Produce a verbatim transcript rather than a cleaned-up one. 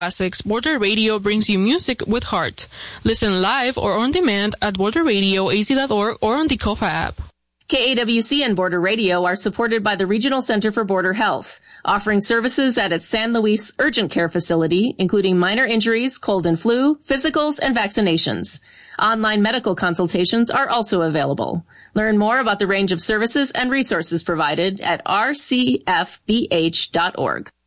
Classics, Border Radio brings you music with heart. Listen live or on demand at border radio a z dot org or on the C O F A app. K A W C and Border Radio are supported by the Regional Center for Border Health, offering services at its San Luis Urgent Care Facility, including minor injuries, cold and flu, physicals, and vaccinations. Online medical consultations are also available. Learn more about the range of services and resources provided at r c f b h dot org.